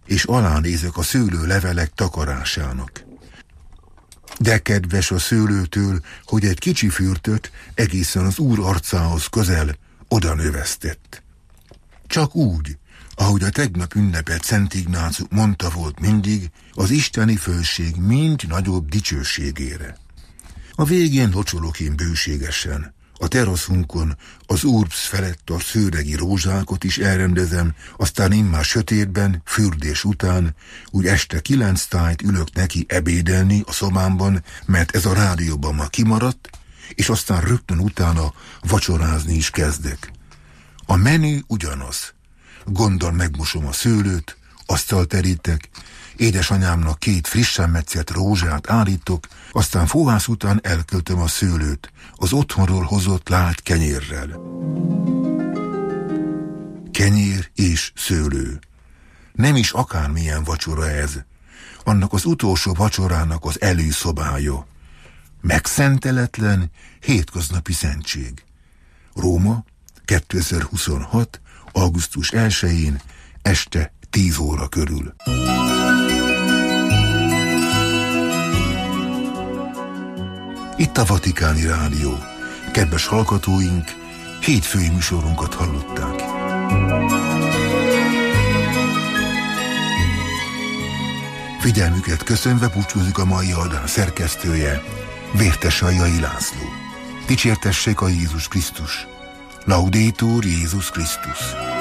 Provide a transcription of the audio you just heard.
és alánézek a szőlőlevelek takarásának. De kedves a szőlőtől, hogy egy kicsi fürtöt egészen az Úr arcához közel oda növesztett. Csak úgy, ahogy a tegnap ünnepelt Szent Ignácius mondta volt mindig, az isteni fölség mind nagyobb dicsőségére. A végén locsolok én bőségesen. A teraszunkon az Urbs felett a szőregi rózsákot is elrendezem, aztán immár sötétben, fürdés után, úgy este 9 tájt ülök neki ebédelni a szobámban, mert ez a rádióban ma kimaradt, és aztán rögtön utána vacsorázni is kezdek. A menü ugyanaz. Gonddal megmosom a szőlőt, asztalt terítek, édesanyámnak 2 frissen metszett rózsát állítok, aztán fohász után elköltöm a szőlőt, az otthonról hozott lágy kenyérrel. Kenyér és szőlő. Nem is akármilyen vacsora ez. Annak az utolsó vacsorának az előszobája. Megszenteletlen, hétköznapi szentség. Róma, 2026. augusztus 1-én, este 10 óra körül. Itt a Vatikáni Rádió. Kedves hallgatóink, hétfői műsorunkat hallották. Figyelmüket köszönve búcsúzik a mai adás szerkesztője, Vértesajjai László. Dicsértessék a Jézus Krisztus! Laudetur Jézus Krisztus!